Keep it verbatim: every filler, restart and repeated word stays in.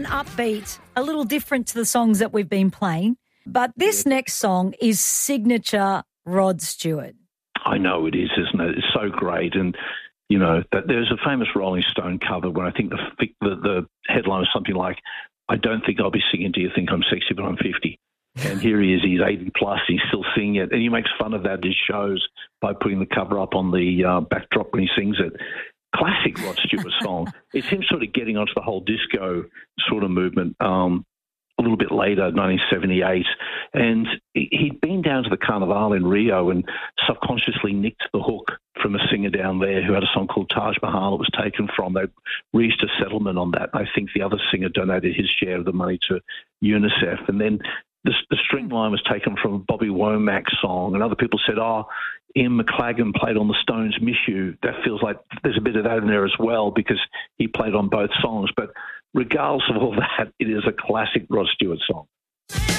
upbeat, a little different to the songs that we've been playing. But this Yeah. next song is signature Rod Stewart. I know it is, isn't it? It's so great. And, you know, that there's a famous Rolling Stone cover where I think the, the, the headline was something like, I don't think I'll be singing Do You Think I'm Sexy, but I'm fifty. And here he is, he's eighty plus, he's still singing it. And he makes fun of that at his shows by putting the cover up on the uh, backdrop when he sings it. Classic Rod Stewart song. It's him sort of getting onto the whole disco sort of movement um, a little bit later, nineteen seventy-eight. And he'd been down to the Carnival in Rio and subconsciously nicked the hook from a singer down there who had a song called Taj Mahal it was taken from. They reached a settlement on that. I think the other singer donated his share of the money to UNICEF. And then the, the string line was taken from a Bobby Womack song. And other people said, oh, Ian McLagan played on the Stones' Miss You. That feels like there's a bit of that in there as well because he played on both songs. But regardless of all that, it is a classic Rod Stewart song.